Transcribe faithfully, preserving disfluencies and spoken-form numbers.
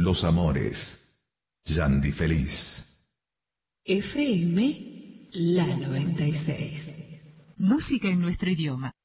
los amores. Yandy Feliz. F M, la noventa y seis. Música en nuestro idioma.